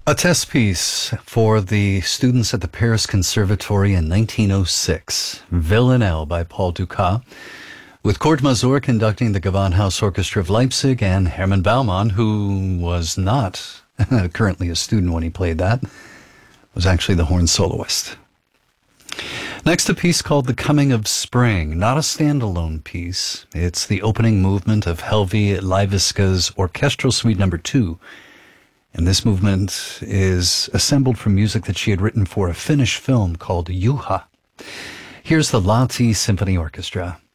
A test piece for the students at the Paris Conservatory in 1906, Villanelle by Paul Dukas, with Kurt Masur conducting the Gewandhaus Orchestra of Leipzig, and Hermann Baumann, who was not currently a student when he played that, was actually the horn soloist. Next, a piece called The Coming of Spring, not a standalone piece. It's the opening movement of Helvi Laiviska's Orchestral Suite No. 2, and this movement is assembled from music that she had written for a Finnish film called Juha. Here's the Lahti Symphony Orchestra.